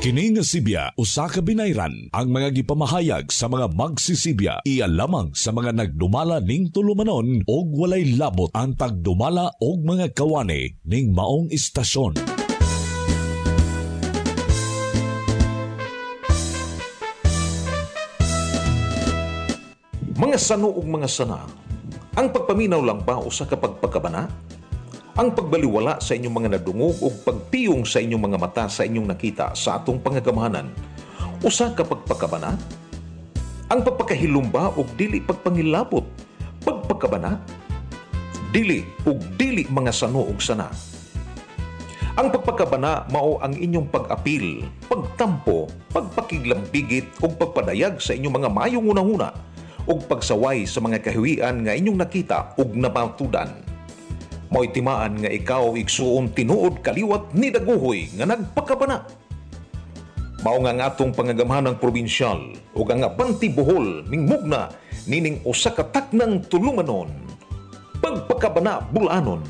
Kini nga Sibya usa ka binayran ang mga gipamahayag sa mga magsisibya iya lamang sa mga nagdumala ning tulumanon og walay labot ang pagdumala og mga kawani ning maong istasyon. Mga sano ug mga sana, ang pagpaminaw lang ba usa ka pagpakabana? Ang pagbaliwala sa inyong mga nadungog o pagpiyong sa inyong mga mata sa inyong nakita sa atong pangagamahanan, usa ka pagpakabana? Ang pagpakahilumba o dili pagpangilabot, pagpakabana? Dili o dili mga sano ug sana. Ang pagpakabana mao ang inyong pag-apil, pagtampo, pagpakiglambigit o pagpadayag sa inyong mga mayong unahuna o pagsaway sa mga kahiwian nga inyong nakita ug napatudan. Mo'y timaan nga ikaw igsuon tinuod kaliwat ni daguhoy nga nagpakabana. Mao nga atong pangagamahanang probinsyal ug ang Abanti Bohol mingmugna nining usa ka taknang tulumanon, pagpakabana bulanon.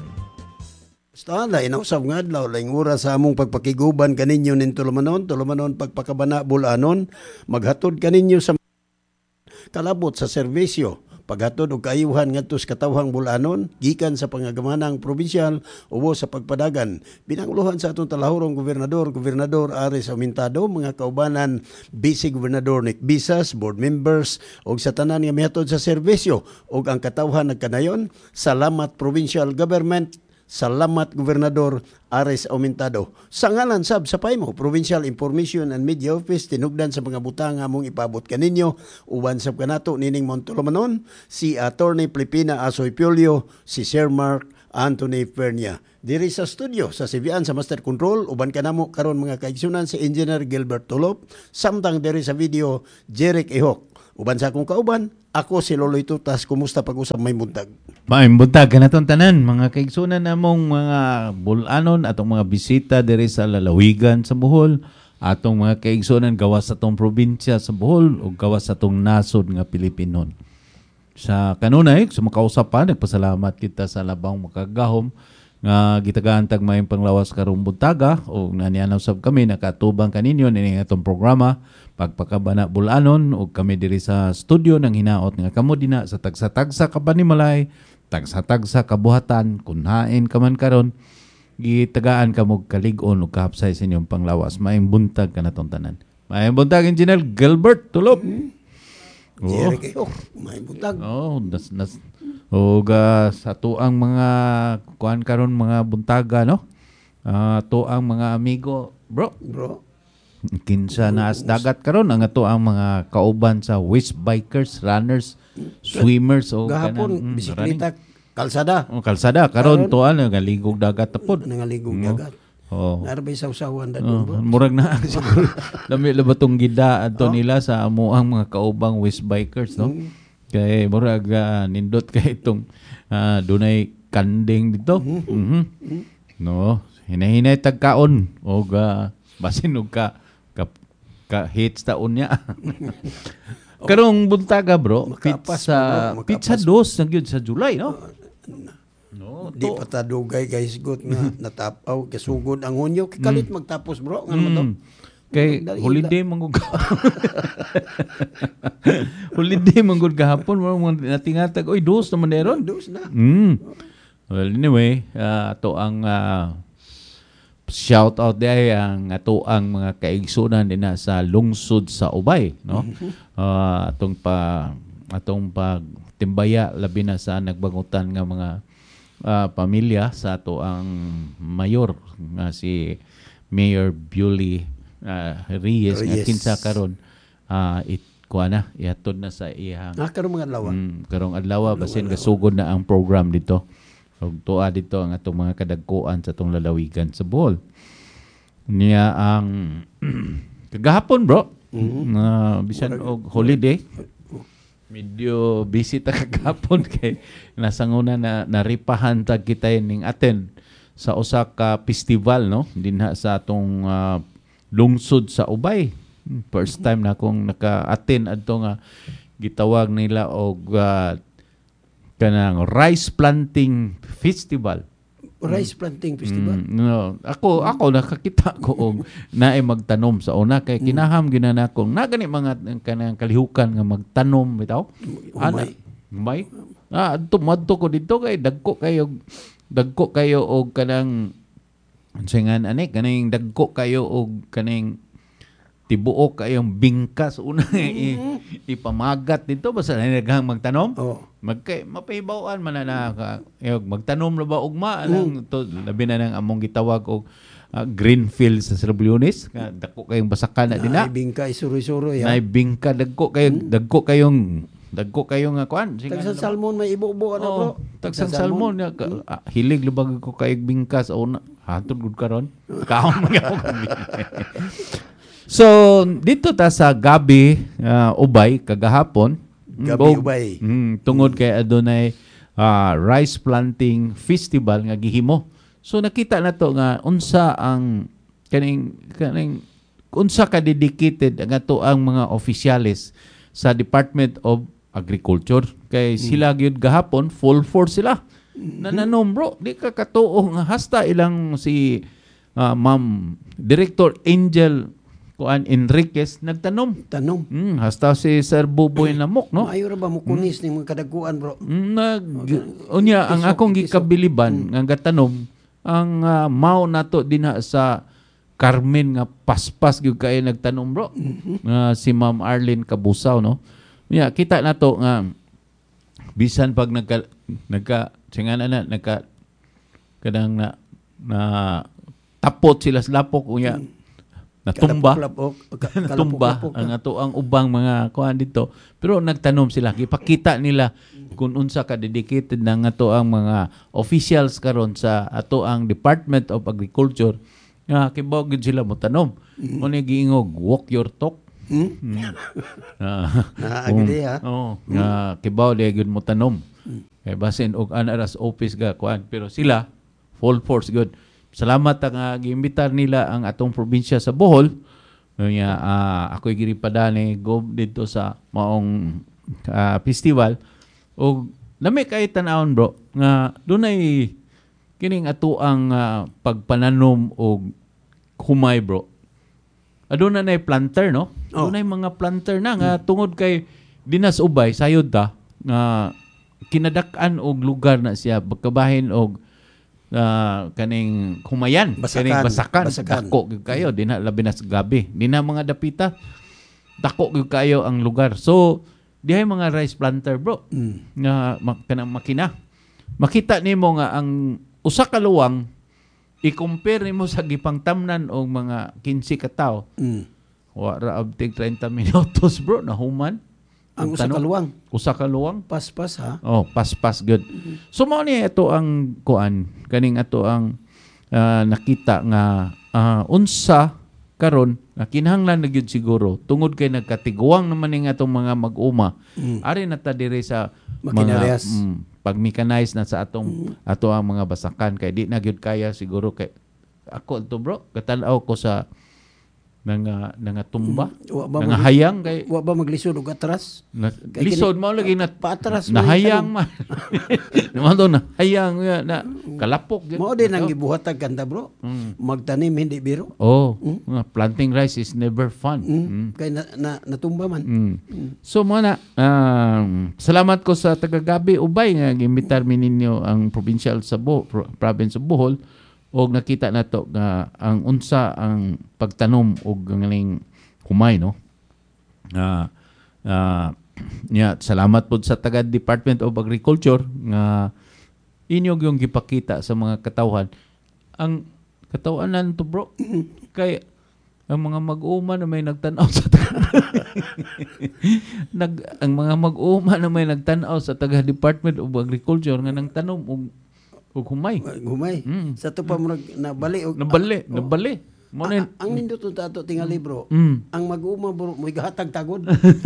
Basta lain usab nga adlaw laing oras sa among pagpakiguban kaninyo nin tulumanon pagpakabana bulanon, maghatod kaninyo sa kalabot sa serbisyo. Paghatod og kaayuhan ngadto sa katawhang bulanon gikan sa pangagamanang probinsyal ubos sa pagpadagan. Pinanguluhan sa atong talahurong gobernador Ares Aumentado, mga kaubanan Vice Gobernador Nick Bisas, board members ug sa tanan nga mihatod sa serbisyo ug ang katawhan nagkanayon. Salamat provincial government. Salamat Gobernador Ares Aumentado. Sa ngalan sab sa PAIMO, Provincial Information and Media Office, tinugdan sa mga butang among ipabot kaninyo, uban sab kanato nining Montolomanon, si Attorney Filipina Asoy Piolio, si Sir Mark Anthony Pernia. Diri sa studio sa CBN sa Master Control, uban kanamo karon mga kaigsunan si Engineer Gilbert Tulop, samtang diri sa video Jeric Ihok. Uban sa akong kauban, ako si Loloy Tutas. Kumusta pag-usap may buntag? May buntag ka na tanan, mga kaigsunan namong mga bulanon atong mga bisita diri sa lalawigan sa Bohol, atong mga kaigsunan gawas sa atong probinsya sa Bohol o gawas sa atong nasod nga Pilipinon. Sa kanunay, sa makausap pa, nagpasalamat kita sa labang makagahom nga gitagantag may panglawas karong buntaga o nanianaw sab kami nakatubang kaninyo nining atong programa pagpakabana bulanon ug kami diri sa studio nang hinaot nga kamo dina sa tagsa-tagsa ka panimalay, tagsa-tagsa kabuhatan kun hain ka man karon gitagaan kamo kalig-on ug kahapsay sa inyong panglawas. Maayong buntag kanatong tanan. Maayong buntag Engineer Gilbert Tulop. Jeric Ihok, maayong buntag. Sa tuang mga kuan karon mga buntaga no. Tuang mga amigo, bro. Kinsa na as dagat karon ang ato ang mga kauban sa waist bikers, runners, swimmers o gahapon bisikleta kalsada. Kalsada karon tuan ngaligog dagat tapod. Nangaligog dagat. Narbay sa usawan dadon bro. Murag na siguro. Dami labatong gida adto nila sa amuang mga kaubang waist bikers no. Kay murag nindot kay itong dunay kanding dito. No, hinahinay tagkaon og basin og ka hits taon niya. Karong buntaga bro, pizza dos na gyud sa July no. Di pa ta dugay guys good nga natapaw kasugod ang Hunyo kalit magtapos bro ngano mo to. Kay holiday manggod holiday manggod gahapon mo natingatag oy dos naman deron. Dos na. Well anyway, ato ang shout out day ang ato ang mga kaigsunan dinha sa lungsod sa Ubay no. Atong pagtimbaya labi na sa nagbangutan nga mga pamilya sa ato ang mayor nga si Mayor Beauty Reyes nga kinsa karon ihatod na sa iyang karong mga adlaw. Karong adlaw basin gasugod na ang program dito. Og tuwa dito ang atong mga kadagkuan sa atong lalawigan sa Bohol. Niya ang kagahapon bro. Bisan og holiday. Medyo busy ta kagahapon kay nasanguna na naripahan ta kita ning attend sa usa ka festival no dinha sa atong lungsod sa Ubay. First time na akong naka-attend adto nga gitawag nila og kanang rice planting festival. Rice Planting Festival. No. Ako nakakita ko og naay magtanom sa una kay kinaham ginana ko na gani mga kanang kalihukan nga magtanom bitaw. May tumadto ko dito kay dagko kayo og kanang singan ani kaning dagko kayo og kaning tibuok kayong bingkas una ipamagat dito basta naghang magtanom. Mapahibawan man na magtanom na ba ugma lang to labi na nang among gitawag og green fields sa Sierra-Leones dako kayong basakan na dina. Bingka isuroy-suroy. Nay bingka dagko kayong kuan. Tagsang salmon may ibo-ibo bro. Tagsang salmon hilig lubag ko kayong bingkas una. Hatod gud karon. Kaon man So, dito ta sa Gabi, Ubay, kagahapon. Gabi, Ubay. Tungod kay adunay rice planting festival nga gihimo. So, nakita na to nga unsa ang unsa ka dedicated nga to ang mga opisyales sa Department of Agriculture. Kay sila gyud gahapon, full force sila. Nananom bro, di ka katuo nga hasta ilang si Ma'am Director Angel Enriquez nagtanom. Hasta si Sir Buboy Lamok, no? Maayo ra ba mo kunis ning mga kadaguan, bro? Unya ang akong gikabiliban nga gatanom ang mao nato dinha sa Carmen nga paspas gyud kay nagtanom, bro. Si Ma'am Arlene Kabusaw, no? Unya kita nato nga bisan pag kadang na tapot sila sa lapok unya natumba ang ato ang ubang mga kuan dito pero nagtanom sila gipakita nila kung unsa ka dedicated na ato ang mga officials karon sa ato ang Department of Agriculture nga kibaw gid sila mo tanom mo ni giingog walk your talk kibaw di gud mo tanom kay basin og anaras office ga kuan pero sila full force good. Salamat nga giimbitar nila ang atong probinsya sa Bohol. Ako'y giripadani go dito sa maong festival. O lami kay tan-awon bro nga dunay kining ato ang pagpananom og humay bro. Aduna nay planter no? Dunay mga planter na nga tungod kay dinas ubay sayod ta nga kinadak-an og lugar na siya pagkabahin og kaning humayan, kaning basakan. Dako gyud kayo dinha labi na sa gabi. Dinha mga dapita. Dako gyud kayo ang lugar. So dihay mga rice planter bro. Nga kanang makina. Makita nimo nga ang usa ka luwang i-compare nimo sa gipangtamnan og mga 15 ka tawo. Wa ra abtig 30 minutos bro na human. Ang usa ka luwang. Paspas ha? Paspas good. So mao ni ito ang kuan kaning ato ang nakita nga unsa karon kinahanglan na gyud siguro tungod kay nagkatiguang naman ning atong mga mag-uma. Ari na ta dire sa mga pag-mechanize na sa ato ang mga basakan kay di na gyud kaya siguro kay ako to bro katanaw ko sa tumba nga hayang kay wa ba maglisod og atras lisod mao lagi na patras na hayang man naman na hayang na kalapok mao din ang gibuhatag kanta bro magtanim hindi biro planting rice is never fun kay natumba man so mana salamat ko sa taga-Gabi Ubay nga giimbitar mi ninyo ang provincial sa province of Bohol og nakita nato nga ang unsa ang pagtanom og nganing humay no. Salamat po sa taga Department of Agriculture nga inyo yung gipakita sa mga katawhan. Ang katawanan to bro kay ang mga mag-uuma na may nagtanaw sa ang mga mag-uuma na may nagtanaw sa taga Department of Agriculture nga nang tanom og humay. Sa to pa mo nabali. Ang nindot to tato tingali bro. Ang mag-uma bro mo gahatag tagod.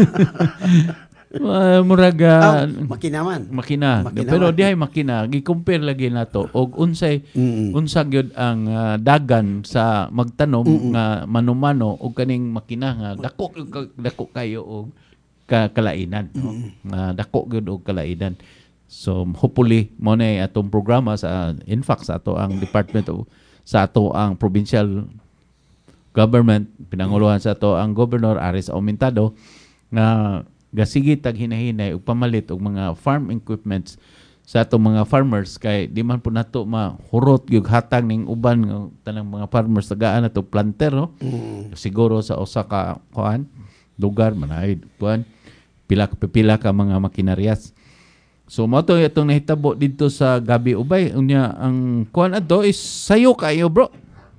Muraga makina. Pero dihay makina gi-compare lagi nato og unsa gyud ang dagan sa magtanom nga mano-mano og kaning makina nga dako kayo og kalainan. Dako gyud og kalainan. So hopefully mo na atong programa sa in fact sa ato ang department of sa ato ang provincial government pinanguluhan sa ato ang Governor Aris Aumentado nga gasigi tag hinahinay ug pamalit og mga farm equipments sa atong mga farmers kay di man po nato mahurot gyud hatag ning uban nga tanang mga farmers tagaan nato planter no. Siguro sa usa ka lugar manay kuan pila ka mga makinarias. So mo to itong nahitabo dito sa Gabi Ubay unya ang kuan adto is sayo kayo bro.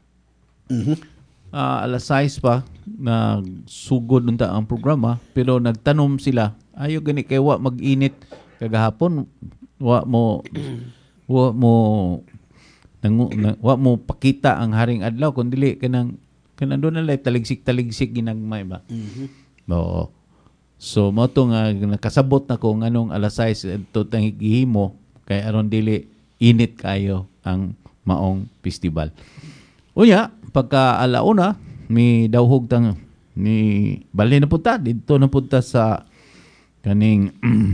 Alas 6 pa na sugod unta ang programa pero nagtanom sila ayo gani kay wa mag-init kagahapon wa mo pakita ang haring adlaw kun dili kanang doon na taligsik ginagmay ba. Oo. So mo to nga nakasabot na ko nganong alas 6 to tang gihimo kay aron dili init kayo ang maong festival. Unya pagka alauna mi dawhog tang ni bali na punta dito na punta sa kaning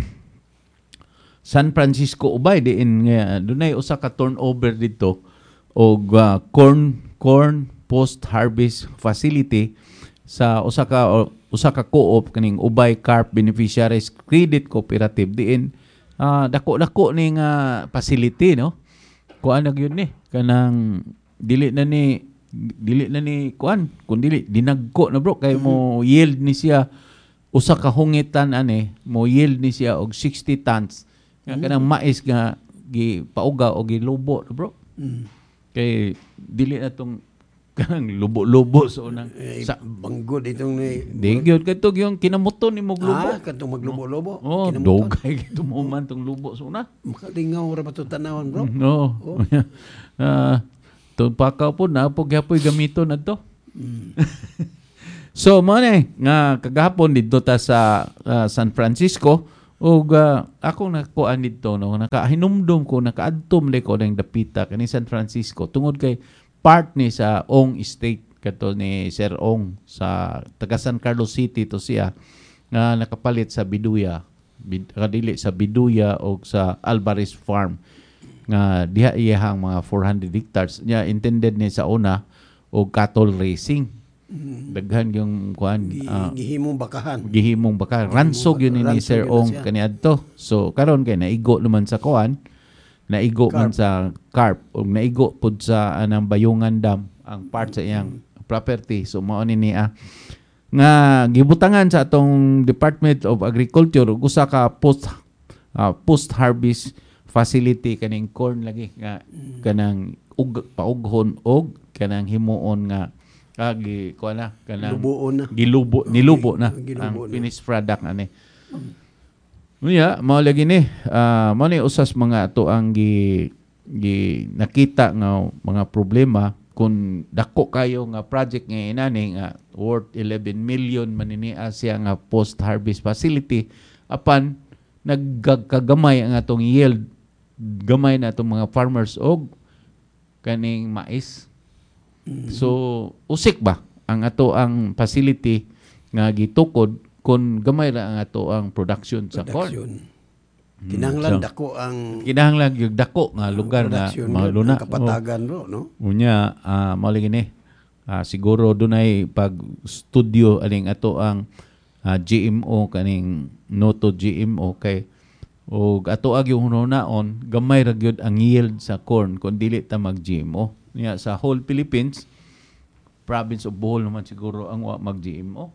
San Francisco Ubay diin nga dunay usa ka turnover dito og corn post harvest facility sa usa ka co-op kaning Ubay Carp Beneficiaries Credit Cooperative diin dako-dako ning facility no kuan na gyud ni kanang dili na ni kuan kun dili dinagko na bro kay mo yield ni siya usa ka hungitan mo yield ni siya og 60 tons kanang mais nga gipauga o gilubo bro. Kay dili na tong kanang lubo-lubo so unang banggod itong di gyud kadto yung kinamuton ni maglubo kadtong maglubo-lubo dogay gito mo man tong lubo so una makalingaw ra pa to tanawon bro. No. To pakaw po na po gyapoy gamiton adto. So mo nga kagahapon didto ta sa San Francisco ug ako nakuan didto no nakahinumdum ko nakaadtom le ko ning dapita kani San Francisco tungod kay part ni sa Ong Estate kato ni Sir Ong sa taga San Carlos City to siya nga nakapalit sa Biduya kadili sa Biduya o sa Alvarez Farm nga diha iyahang mga 400 hectares niya intended ni sa una og cattle racing. Daghan yung kuan gihimong bakahan ransog yun ni Sir Ong kaniadto. So karon kay naigo naman sa kuan naigo man sa carp ug naigo pud sa anang Bayungan Dam ang part sa iyang property. So mao ni niya nga gibutangan sa atong Department of Agriculture ug usa ka post harvest facility kaning corn lagi nga kanang paughon og kanang himuon nga kagi kuana kanang nilubo na ang finished product ani. Unya mao lagi ni mao ni usas mga ato ang gi nakita nga mga problema kun dako kayo nga project nga inani nga worth 11 million maniniya siya nga post harvest facility apan nagkagamay ang atong yield gamay na itong mga farmers og kaning mais. So usik ba ang ato ang facility nga gitukod kun gamay ra ang ato ang production sa corn. Kinahanglan dako ang yung dako nga lugar nga maluna kapatagan bro no. Unya mao lagi ni siguro dunay pag studio aning ato ang GMO kaning Noto GMO kay o ato ag yung hunaon gamay ra gyud ang yield sa corn kun dili ta mag GMO niya sa whole Philippines province of Bohol naman siguro ang mag GMO.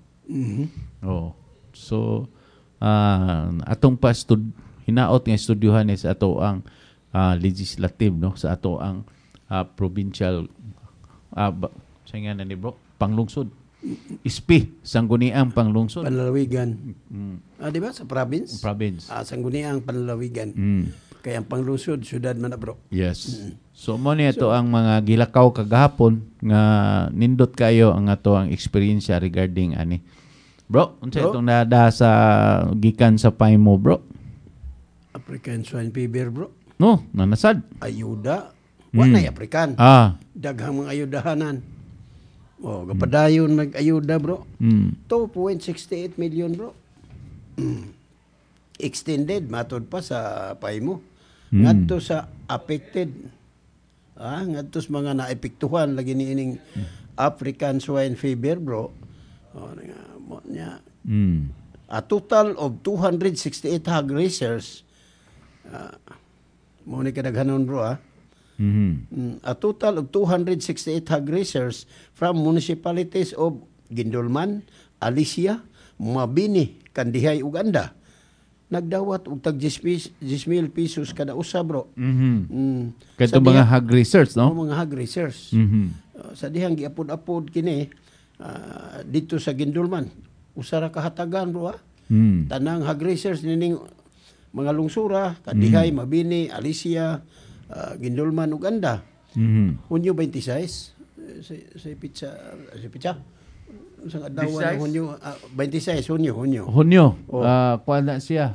So atong hinaot nga estudyohan sa ato ang legislative no sa ato ang provincial sa nga ni bro panglungsod ISP, Sangguniang Panglungsod. Panlalawigan. Di ba? Sa province? Province. Sangguniang Panlalawigan. Kaya ang panglungsod, syudad man na bro. Yes. So mo ni ito ang mga gilakaw kagahapon nga nindot kayo ang ato ang experience regarding ani. Bro, unsa itong nada sa gikan sa pay mo bro? African swine fever bro. No, nanasad. Ayuda. Wala African. Daghang mga ayudahanan. Kapadayon mag-ayuda bro. 2.68 million bro. extended matod pa sa pay mo. Ngadto sa affected. Ngadto sa mga naepektuhan lagi ni ining African swine fever, bro. Mo niya. A total of 268 hog raisers. Mo ni kadaghanon, bro, A total of 268 hog raisers from municipalities of Gindolman, Alicia, Mabini, Kandihay, Uganda. Nagdawat og tag 10,000 pesos kada usa, bro. Kadto mga hog research, no? Mga hog research. Sa dihang giapod-apod kini dito sa Gindolman. Usa ra kahatagan, bro. Tanang hog research nining mga lungsura, Kandihay, Mabini, Alicia, Gindolman, Uganda. Hunyo 26 sa pizza. Sa adlaw Hunyo 26 Hunyo. Kuan na siya.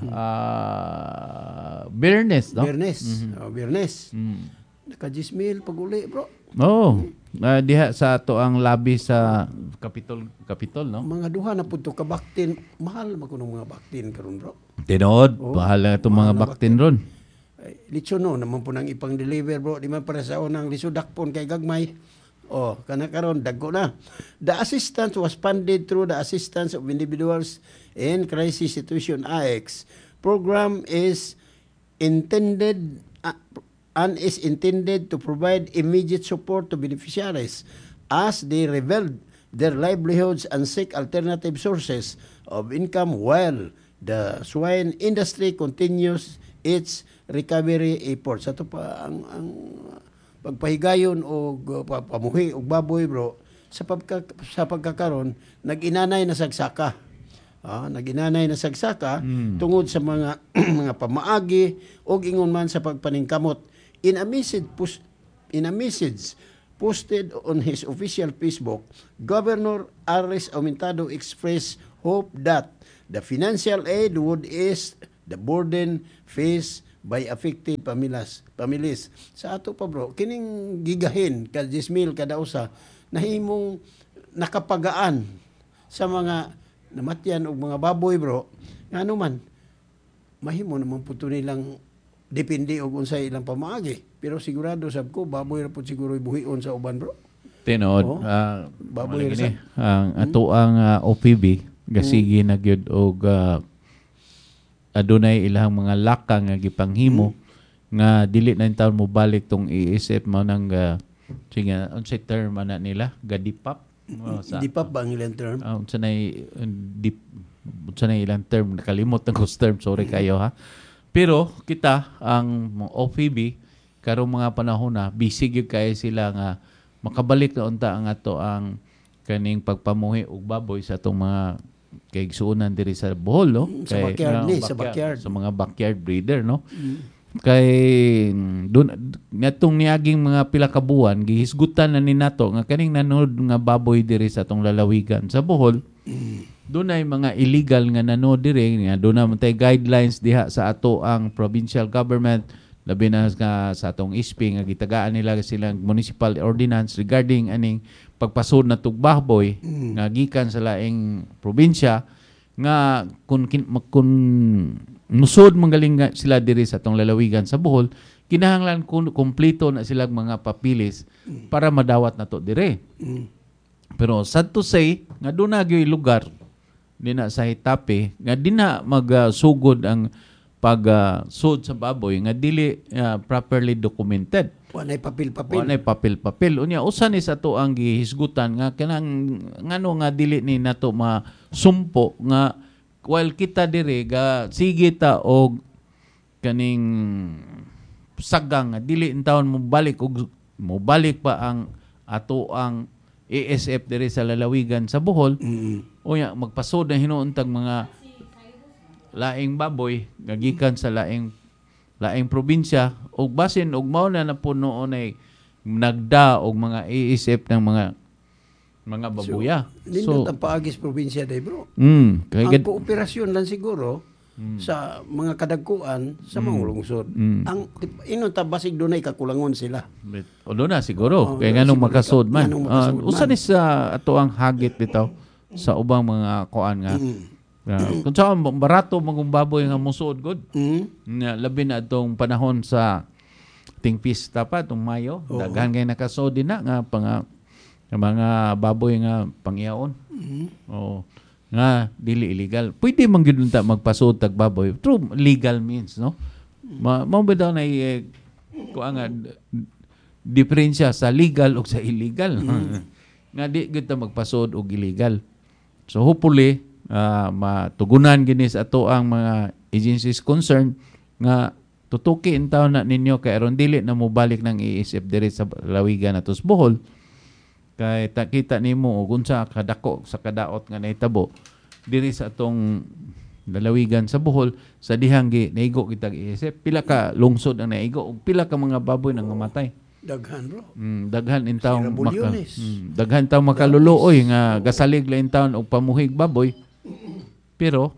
Biyernes, no? Biyernes. Naka-10,000 pag-uli, bro. Diha sa ato ang labi sa Capitol, no? Mga duha na pud to ka baktin. Mahal man kuno mga baktin karon, bro. Tinod, mahal na itong mga baktin ron. Litsono naman po nang ipang-deliver, bro. Di man para sa unang lisodakpon kay gagmay. Kana karon dagko na. The assistance was funded through the Assistance of Individuals in Crisis Situation AX. Program is intended to provide immediate support to beneficiaries as they rebuild their livelihoods and seek alternative sources of income while the swine industry continues its recovery efforts. Ato pa ang pagpahigayon o pamuhi og baboy, bro, sa pagkakaron nag-inanay na sagsaka. Nag-inanay na sagsaka tungod sa mga mga pamaagi o ingon man sa pagpaningkamot. In a message posted on his official Facebook, Governor Aris Aumentado expressed hope that the financial aid would ease the burden faced by affected families. Sa ato pa, bro, kining gigahin ka 10,000 kada usa nahimong nakapagaan sa mga namatyan og mga baboy, bro. Ngano man mahimo naman puto nilang depende og unsay ilang pamaagi. Pero sigurado sab ko baboy ra pud siguro buhion sa uban, bro. Tinod, baboy ra ang ato ang OPB gasigi na gyud og adunay ilang mga lakang nga gipanghimo nga dili na taon mo balik tong iisip mo nang sige unsay term ana nila gadipap dipap ba ang ilang term unsay ilang term nakalimot ang term, sorry kayo ha. Pero kita ang OPB karong mga panahon na busy gyud kay sila nga makabalik na unta ang ato ang kaning pagpamuhi og baboy sa atong mga kay igsuunan diri sa Bohol, no? Sa backyard. Sa mga backyard breeder, no? Kay doon natong niaging mga pila ka buwan gihisgutan na ni nato nga kaning nanood nga baboy diri sa atong lalawigan sa Bohol. Doon ay mga illegal nga nanood diri nga doon na tay guidelines diha sa ato ang provincial government labi na nga sa atong ISP nga gitagaan nila silang municipal ordinance regarding aning pagpasod na tugbaboy nga gikan sa laing probinsya nga kung nusod manggaling sila diri sa atong lalawigan sa Bohol, kinahanglan kumpleto na silang mga papilis para madawat nato dire. Pero sad to say nga doon na gyud lugar dina sa Hitape nga dina magsugod ang pag-sud sa baboy nga dili properly documented. Wanay papel-papel. Wanay papel-papel. Unya usa ni sa to ang gihisgutan nga kanang ngano nga dili ni nato masumpo nga while kita dire ga sige ta og kaning sagang nga dili in taon mo balik pa ang ato ang ASF dire sa lalawigan sa Bohol. Unya magpasod na hinuuntag mga laing baboy gagikan sa laing probinsya og basin og mao na napuno ay nagda og mga iisip ng mga babuya. So ang paagis probinsya day, bro. Ang kooperasyon lang siguro sa mga kadagkuan sa mga lungsod. Ang inon ta basig dunay kakulangon sila. O doon na siguro kay nganong makasud man. Usa ni sa ato ang hagit bitaw sa ubang mga kuan nga Kung saan barato magong baboy nga musod god. Mm. Labi na itong panahon sa ting pista pa itong Mayo. Daghan kay nakasod din na nga mga baboy nga pangyaon. Oo. Nga dili illegal. Pwede man gyud unta magpasod tag baboy through legal means, no? Mao ba daw na nga diferensya sa legal o sa illegal. Nga di gyud ta magpasod og illegal. So hopefully matugunan gini sa ato ang mga agencies concerned nga tutuki in taon na ninyo kay aron dili na mo balik ng iisip diri sa lawigan ato sa Bohol. Kay takita nimo og unsa kadako sa kadaot nga nahitabo diri sa atong lalawigan sa Bohol sa dihang naigo kita iisip pila ka lungsod ang naigo ug pila ka mga baboy nang namatay. Daghan bro. Daghan in taon daghan taon makaluluoy nga gasalig la in taon og pamuhig baboy. Pero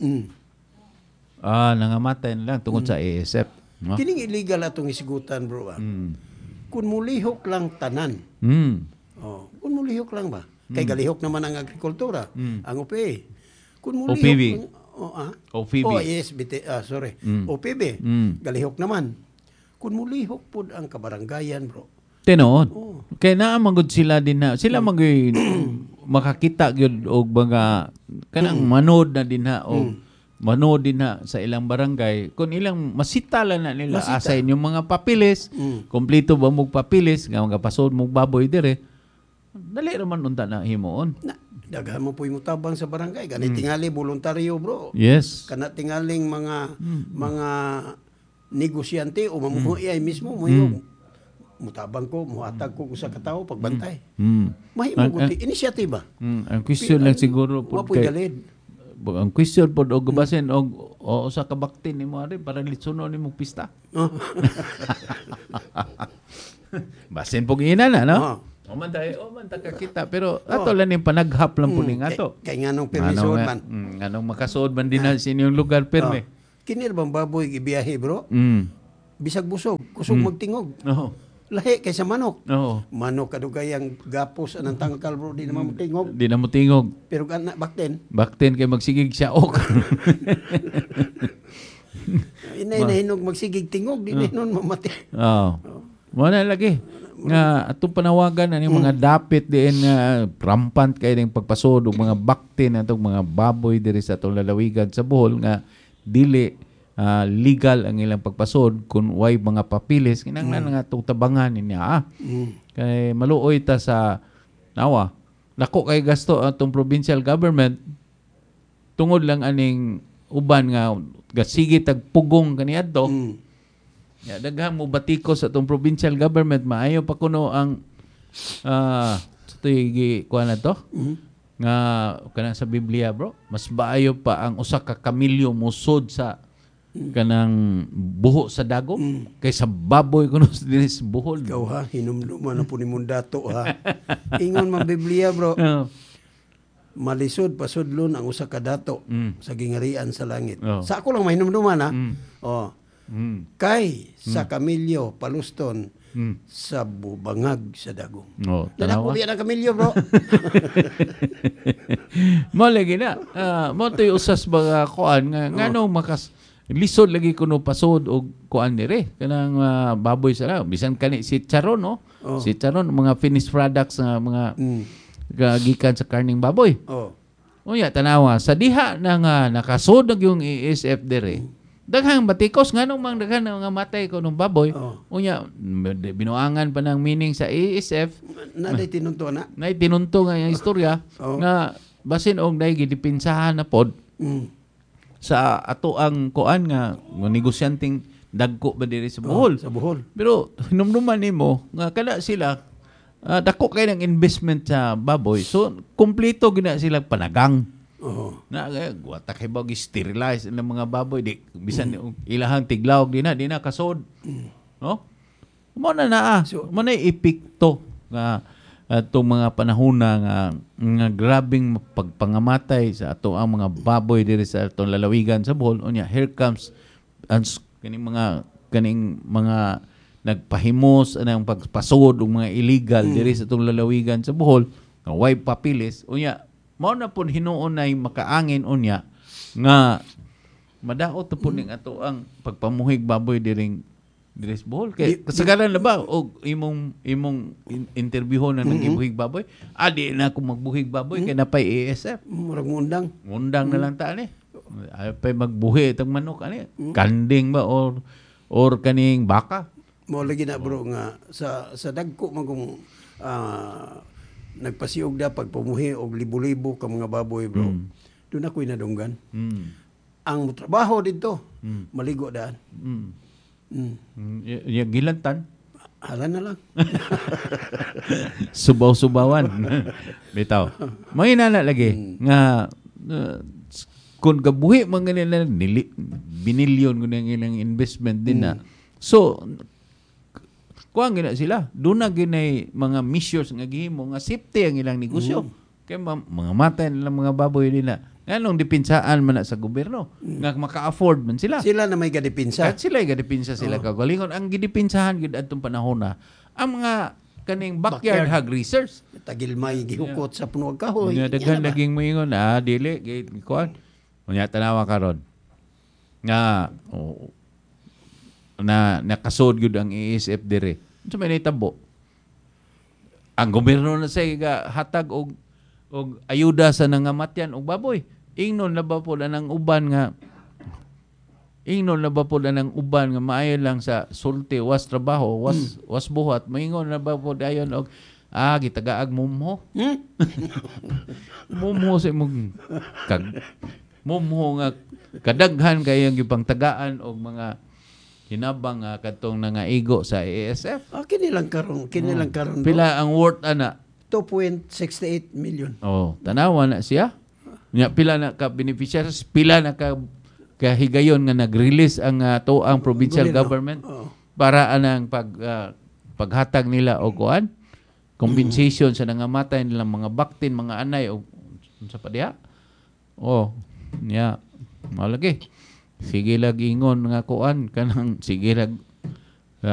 nangamatay lang tungod sa ASF. No? Kining illegal atong isigutan bro. Kung mulihok lang tanan. Kung mulihok lang ba? Kay galihok naman ang agrikultura, ang OPA. Kung mulihok OPB. OPB. yes, sorry. OPB. Galihok naman. Kung mulihok po ang kabaranggayan, bro. Tinuod. Kaya naamagod sila din na. Sila makakita gyud og mga kanang manood na din ha o manood din ha sa ilang barangay kung ilang masitala na nila asa inyong mga papilis, kompleto ba mong papilis nga mga pasod mong baboy dire. Dali naman unta na himuon. Daghan mo po yung tabang sa barangay. Ganit tingali voluntaryo, bro. Yes. Kana tingaling mga negosyante o mamuhay ay mismo mutabang ko, muhatag ko sa katao pagbantay. Mahimo ko inisyatiba. Ang question lang siguro po kay galid. Ang question po og gabasin og sa kabaktin nimo ari para litsuno nimo pista. Basin po ina na, no? O man kakita pero ato lang yung panaghap lang po ning ato. Kay nganong permisyon man. Nganong makasod man din sa inyong lugar perme. Kini bang baboy gibiyahe, bro? Bisag busog, kusog magtingog. Lahi kaysa manok. Manok kadugay ang gapos anang tangkal, bro, di naman magtingog. Di na mo tingog. Pero kana bakten kay magsigig siya ok. Inay hinog magsigig tingog, di nun mamatay. Mo na lagi nga atong panawagan ani mga dapit diin nga rampant kay ning pagpasod og mga baktin atong mga baboy diri sa atong lalawigan sa Bohol nga dili legal ang ilang pagpasod kung way mga papilis kinahanglan nga atong tabangan niya. Kay maluoy ta sa nawa dako kay gasto atong provincial government tungod lang aning uban nga gasige tag pugong kaniadto. Daghang mo batikos sa atong provincial government maayo pa kuno ang kuha na to nga kanang sa Biblia, bro, mas baayo pa ang usa ka kamilyo musod sa kanang buho sa dagom kaysa baboy kuno sa dinis Bohol. Ikaw ha, hinumduman na po ni mong dato ha. Ingon man Biblia, bro. Malisod pasudlon ang usa ka dato sa gingarian sa langit. Sa ako lang mahinumduman ha. Kay sa kamilyo paluston sa bubangag sa dagom. Tanawa yan ang kamilyo, bro. Mo lagi na. Mo to'y usas mga kuan nga ngano makas lisod lagi kuno pasod og kuan dire kanang baboy sa bisan kani si charon, no? Si charon mga finished products nga mga gikan sa karning baboy. Unya tanawa sa diha na nga nakasod yung ESF dire. Daghang batikos nganong mang daghan nga matay kuno baboy. Unya binuangan pa ng meaning sa ESF. Naday tinunto na. Nay tinunto nga yung istorya nga basin og nay gidipinsahan na pod. Sa ato ang kuan nga negosyanteng dagko ba diri sa Bohol. Sa Bohol. Pero hinumduman nimo nga kada sila dako kay ng investment sa baboy. So kompleto gina sila panagang. Na wata kay bag sterilize ang mga baboy di bisan ilahang tiglaw di na kasod. No? Mo na mo na epekto nga atong mga panahon nga grabing pagpangamatay sa ato ang mga baboy diri sa atong lalawigan sa Bohol. Unya here comes kaning mga nagpahimos anang pagpasod og mga illegal diri sa atong lalawigan sa Bohol nga way papilis. Unya mao na pud hinuon ay makaangin unya nga madaot to po ning ato ang pagpamuhig baboy diring sa Bohol. Kay kasagaran na ba og imong interviewon na nagbuhig baboy? Di na ako magbuhig baboy kay napay ASF. Murag ngundang. Ngundang na lang ta ani. Ay pay magbuhi itong manok ani. Kanding ba or kaning baka? Mo lagi na bro nga sa dagko magong nagpasiog da pagpamuhi og libo-libo ka mga baboy bro. Doon ako'y nadunggan. Ang trabaho dito, maligo daan. Yung gilantan. Hala na lang. Subaw-subawan. Bitaw. May nana lagi nga kung gabuhi mga nila binilyon ko ng ilang investment din na. So kuang gina sila. Doon na ginay mga measures nga gihimo nga safety ang ilang negosyo. Kaya mga matay nilang mga baboy nila. Anong depinsaan man na sa gobyerno? Nga maka-afford man sila. Sila na may gadipinsa. At sila gadipinsa sila kagalingon. Ang gidipinsahan gid adtong panahon na ang mga kaning backyard hog raisers. Tagilmay gihukot sa puno kahoy. Nga daghan naging moingon dili kuan. Unya tanawa karon. Nga na nakasod gyud ang ASF dire. Unsa may nahitabo? Ang gobyerno na say hatag og ayuda sa nangamatyan og baboy. Ingnon na ba po ng uban nga maayo lang sa sulti was trabaho was buhat maingon na ba po dayon og gitagaag mumho. Mumho sa imong mumho nga kadaghan kayang gipang tagaan og mga hinabang katong nangaigo sa ASF. Kinilang karon pila ang worth ana 2.68 million. Tanawa na siya. Nya pila na ka beneficiaries, pila na ka kahigayon nga nag-release ang ang provincial government para anang paghatag nila og kuan compensation sa nangamatay nilang mga baktin, mga anay o unsa pa diha. Malagi. Sige lag ingon nga kuan kanang sige lag